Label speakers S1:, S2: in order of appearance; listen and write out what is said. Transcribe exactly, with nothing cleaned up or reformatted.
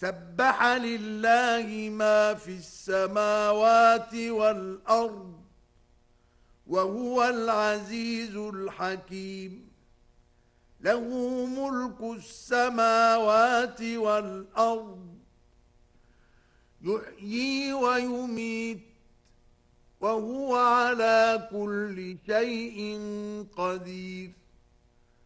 S1: سبح لله ما في السماوات والأرض وهو العزيز الحكيم. له ملك السماوات والأرض يحيي ويميت وهو على كل شيء قدير.